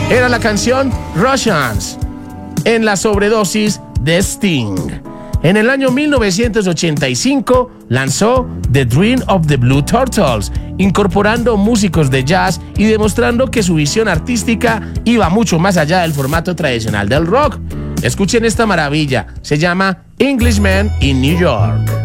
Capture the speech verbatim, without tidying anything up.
era la canción Russians, en la sobredosis de Sting. En el año mil novecientos ochenta y cinco lanzó The Dream of the Blue Turtles, incorporando músicos de jazz y demostrando que su visión artística iba mucho más allá del formato tradicional del rock. Escuchen esta maravilla, se llama Englishman in New York.